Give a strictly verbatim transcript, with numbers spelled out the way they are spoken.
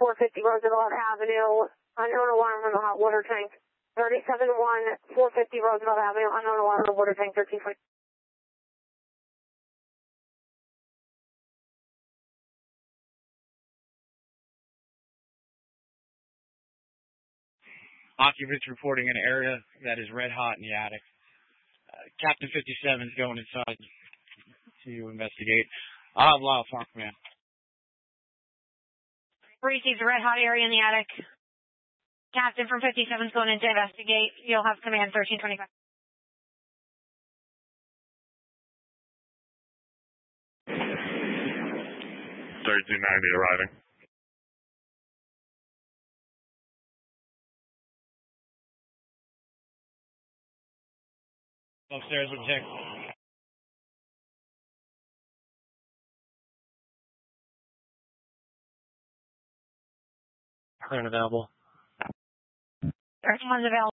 four fifty Roosevelt Avenue, unknown alarm on the hot water tank. thirty-seven one, four fifty Roosevelt Avenue, unknown alarm on the water tank, thirteen twenty. Occupants reporting an area that is red hot in the attic. Uh, Captain fifty-seven is going inside to investigate. I'll have Lyle talk, man. Receives a red hot area in the attic. Captain from fifty-seven is going in to investigate. You'll have command thirteen twenty-five. thirteen ninety arriving. Upstairs with Tick. Clear and available. thirteen one's available.